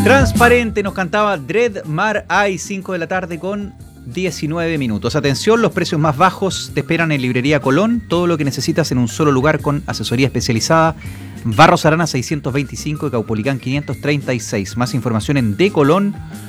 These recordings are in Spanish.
Transparente nos cantaba Dread Mar Eye, 5 de la tarde con 19 minutos. Atención, los precios más bajos te esperan en Librería Colón. Todo lo que necesitas en un solo lugar con asesoría especializada. Barros Arana 625 y Caupolicán 536. Más información en decolon.cl.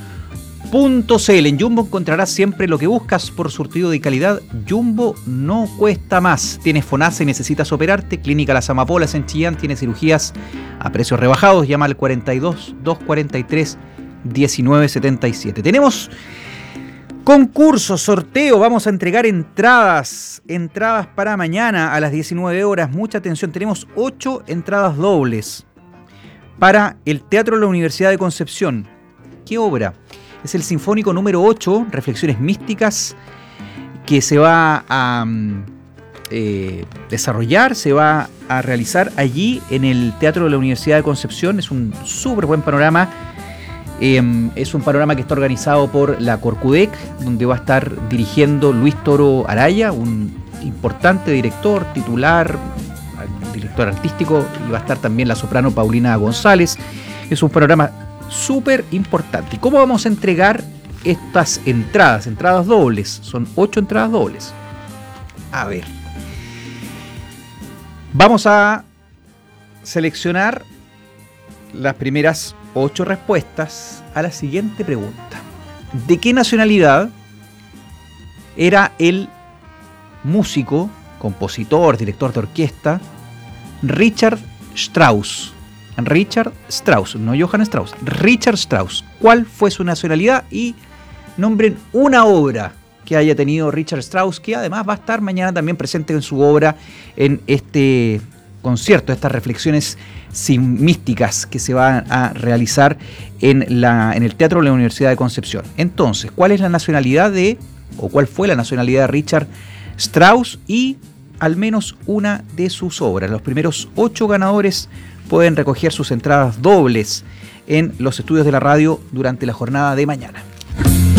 En Jumbo encontrarás siempre lo que buscas por surtido de calidad. Jumbo no cuesta más. Tienes FONASA y necesitas operarte. Clínica Las Amapolas en Chillán tiene cirugías a precios rebajados. Llama al 42 243 1977. Tenemos concurso, sorteo. Vamos a entregar entradas para mañana a las 19 horas. Mucha atención, tenemos 8 entradas dobles para el Teatro de la Universidad de Concepción. ¿Qué obra? Es el Sinfónico número 8, Reflexiones Místicas, que se va a desarrollar, se va a realizar allí en el Teatro de la Universidad de Concepción. Es un súper buen panorama. Es un panorama que está organizado por la Corcudec, donde va a estar dirigiendo Luis Toro Araya, un importante director, titular, director artístico, y va a estar también la soprano Paulina González. Es un panorama súper importante. ¿Y cómo vamos a entregar estas entradas? Entradas dobles. Son 8 entradas dobles. A ver. Vamos a seleccionar las primeras 8 respuestas a la siguiente pregunta. ¿De qué nacionalidad era el músico, compositor, director de orquesta Richard Strauss? Richard Strauss, no Johann Strauss, Richard Strauss. ¿Cuál fue su nacionalidad? Y nombren una obra que haya tenido Richard Strauss, que además va a estar mañana también presente en su obra en este concierto, estas reflexiones místicas que se van a realizar en el Teatro de la Universidad de Concepción. Entonces, ¿cuál es la nacionalidad cuál fue la nacionalidad de Richard Strauss y al menos una de sus obras? Los primeros 8 ganadores pueden recoger sus entradas dobles en los estudios de la radio durante la jornada de mañana.